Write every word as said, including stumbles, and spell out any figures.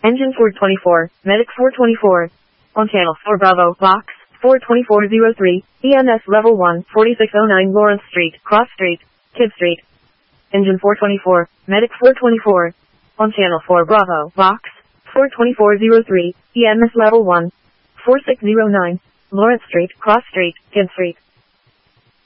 Engine four twenty-four, Medic four twenty-four. On channel four Bravo, box four twenty-four oh three, E M S level one, forty-six oh nine Lawrence Street, Cross Street, Kid Street. Engine four twenty-four, Medic four twenty-four. On channel four Bravo, box four twenty-four oh three, E M S level one, forty-six oh nine, Lawrence Street, Cross Street, Kid Street.